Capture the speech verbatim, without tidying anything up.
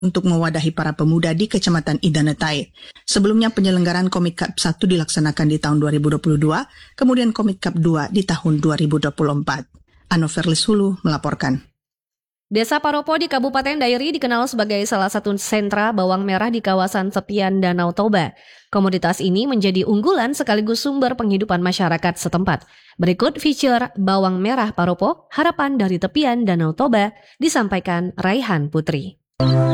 untuk mewadahi para pemuda di Kecamatan Idanetai. Sebelumnya penyelenggaraan Komik Cup satu dilaksanakan di tahun dua ribu dua puluh dua, kemudian Komik Cup dua di tahun dua ribu dua puluh empat. Anoverlis Hulu melaporkan. Desa Paropo di Kabupaten Dairi dikenal sebagai salah satu sentra bawang merah di kawasan tepian Danau Toba. Komoditas ini menjadi unggulan sekaligus sumber penghidupan masyarakat setempat. Berikut feature bawang merah Paropo, harapan dari tepian Danau Toba, disampaikan Raihan Putri.